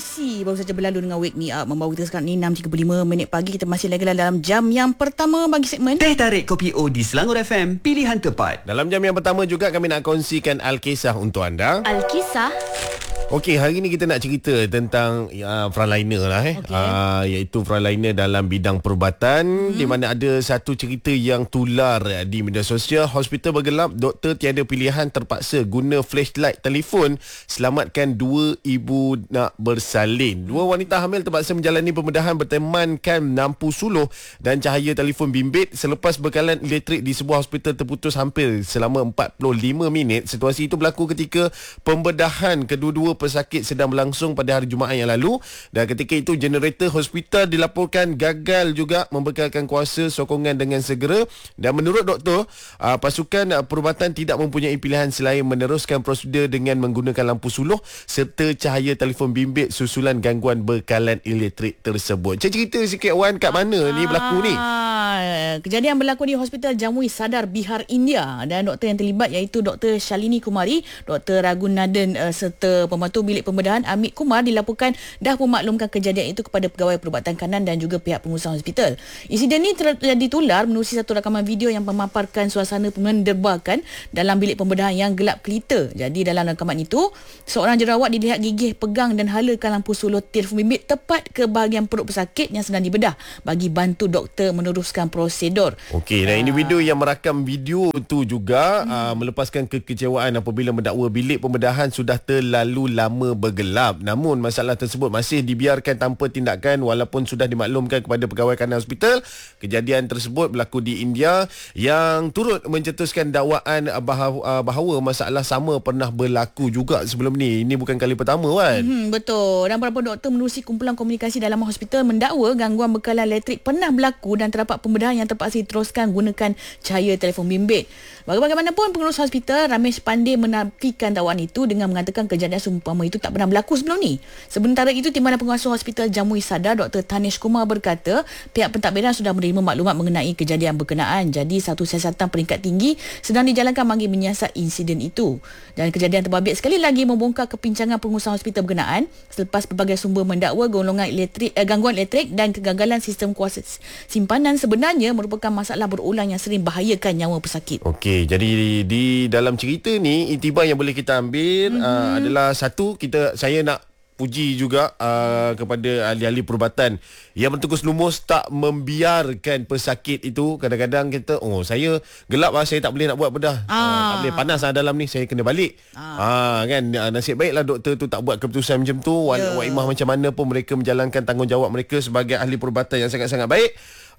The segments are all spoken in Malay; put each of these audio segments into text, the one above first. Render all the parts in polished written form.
Isi baru saja berlalu dengan Wake Me Up, membawa kita sekarang ni 6.35 minit pagi. Kita masih lagi dalam jam yang pertama bagi segmen Teh Tarik Kopi O di Selangor FM, pilihan tepat. Dalam jam yang pertama juga kami nak kongsikan Alkisah untuk anda. Alkisah. Okey, hari ni kita nak cerita tentang frontliner lah iaitu frontliner dalam bidang perubatan, di mana ada satu cerita yang tular di media sosial. Hospital bergelap, doktor tiada pilihan terpaksa guna flashlight telefon selamatkan dua ibu nak bersalin. Dua wanita hamil terpaksa menjalani pembedahan bertemankan lampu suluh dan cahaya telefon bimbit selepas bekalan elektrik di sebuah hospital terputus hampir selama 45 minit. Situasi itu berlaku ketika pembedahan kedua-dua pesakit sedang berlangsung pada hari Jumaat yang lalu, dan ketika itu generator hospital dilaporkan gagal juga membekalkan kuasa sokongan dengan segera. Dan menurut doktor, pasukan perubatan tidak mempunyai pilihan selain meneruskan prosedur dengan menggunakan lampu suluh serta cahaya telefon bimbit susulan gangguan bekalan elektrik tersebut. Cerita sikit Wan, kat mana ni berlaku ni? Kejadian berlaku di Hospital Jamui Sadar, Bihar, India, dan doktor yang terlibat iaitu Dr. Shalini Kumari, Dr. Raghunathan serta pembantu bilik pembedahan Amit Kumar dilaporkan dah memaklumkan kejadian itu kepada pegawai perubatan kanan dan juga pihak pengurusan hospital. Insiden ini ditular menerusi satu rakaman video yang memaparkan suasana mendebarkan dalam bilik pembedahan yang gelap gelita. Jadi dalam rakaman itu, seorang jerawat dilihat gigih pegang dan halakan lampu suluh telefon bimbit tepat ke bahagian perut pesakit yang sedang dibedah bagi bantu doktor meneruskan prosedur. Okey, dan individu yang merakam video itu juga melepaskan kekecewaan apabila mendakwa bilik pembedahan sudah terlalu lama bergelap. Namun masalah tersebut masih dibiarkan tanpa tindakan walaupun sudah dimaklumkan kepada pegawai kanan hospital. Kejadian tersebut berlaku di India yang turut mencetuskan dakwaan bahawa masalah sama pernah berlaku juga sebelum ni. Ini bukan kali pertama kan? Betul. Dan beberapa doktor menerusi kumpulan komunikasi dalam hospital mendakwa gangguan bekalan elektrik pernah berlaku dan terdapat pembedahan yang terpaksa diteruskan gunakan cahaya telefon bimbit. Bagaimanapun, pengurus hospital Ramesh Pandey menafikan dakwaan itu dengan mengatakan kejadian seumpama itu tak pernah berlaku sebelum ni. Sementara itu, Timbalan Penguasa Hospital Jamui Sadar Dr. Tanesh Kumar berkata pihak pentadbiran sudah menerima maklumat mengenai kejadian berkenaan. Jadi satu siasatan peringkat tinggi sedang dijalankan bagi menyiasat insiden itu. Dan kejadian terbabit sekali lagi membongkar kepincangan pengurusan hospital berkenaan selepas pelbagai sumber mendakwa gangguan elektrik dan kegagalan sistem kuasa simpanan sebenarnya merupakan masalah berulang yang sering bahayakan nyawa pesakit. Okey, jadi di dalam cerita ni iktibar yang boleh kita ambil adalah satu, saya nak puji juga kepada ahli-ahli perubatan yang bertukus lumus tak membiarkan pesakit itu. Kadang-kadang kita saya gelap saya tak boleh nak buat bedah, tak boleh panas dalam ni, saya kena balik kan. Nasib baiklah doktor tu tak buat keputusan macam tu. Waimah macam mana pun mereka menjalankan tanggungjawab mereka sebagai ahli perubatan yang sangat-sangat baik.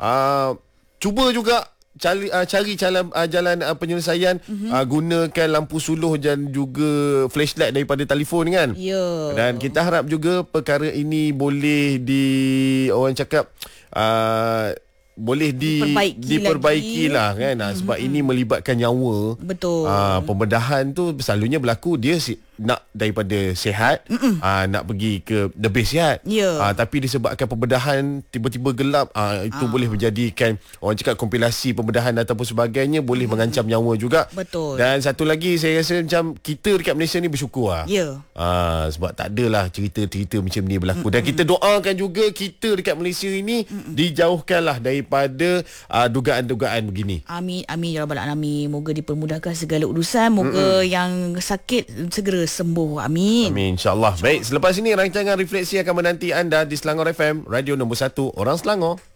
Cuba juga cari jalan penyelesaian, gunakan lampu suluh dan juga flashlight daripada telefon kan. Dan kita harap juga perkara ini boleh boleh diperbaiki lah kan. Sebab ini melibatkan nyawa. Betul. Pembedahan tu selalunya berlaku dia nak daripada sihat, nak pergi ke lebih sihat. Tapi disebabkan pembedahan tiba-tiba gelap, itu boleh menjadikan orang cakap kompilasi pembedahan ataupun sebagainya boleh mengancam nyawa juga. Betul. Dan satu lagi saya rasa macam kita dekat Malaysia ni bersyukur sebab tak adalah cerita-cerita macam ni berlaku. Dan kita doakan juga kita dekat Malaysia ini dijauhkanlah daripada dugaan-dugaan begini. Amin, amin ya rabbal alamin. Moga dipermudahkan segala urusan, moga yang sakit segera sembuh. Amin. Amin, insya-Allah. Baik, selepas ini rancangan refleksi akan menanti anda di Selangor FM, radio nombor 1 orang Selangor.